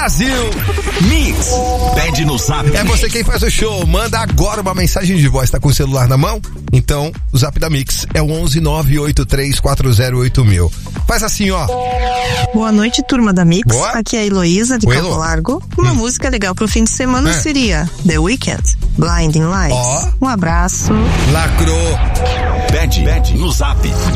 Brasil. Mix, pede no zap. É você quem faz o show, manda agora uma mensagem de voz, tá com o celular na mão? Então, o zap da Mix é o 11983408000. Faz assim, ó. Boa noite, turma da Mix. Boa. Aqui é a Heloísa, de Oi, Campo Elo. Largo. Uma música legal pro fim de semana seria The Weeknd, Blinding Lights. Ó. Um abraço. Lacrou. Pede no zap.